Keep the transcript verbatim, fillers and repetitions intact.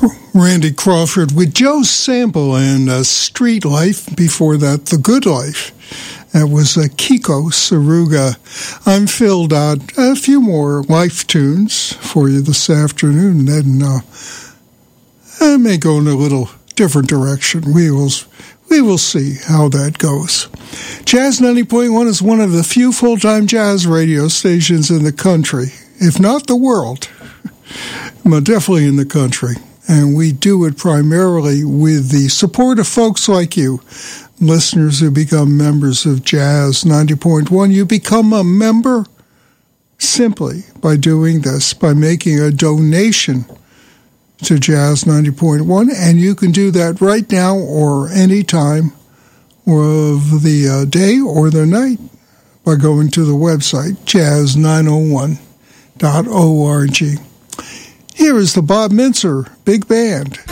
Randy Crawford with Joe Sample and uh, Street Life. Before that, The Good Life. That was uh, Kiko Saruga. I'm Phil Dodd. A few more life tunes for you this afternoon. Then uh, I may go in a little different direction. We will, we will see how that goes. Jazz ninety point one is one of the few full-time jazz radio stations in the country, if not the world, but definitely in the country. And we do it primarily with the support of folks like you, listeners who become members of Jazz ninety point one. You become a member simply by doing this, by making a donation to Jazz ninety point one, and you can do that right now or any time of the uh, day or the night by going to the website, jazz nine oh one dot org. Here is the Bob Mintzer Big Band.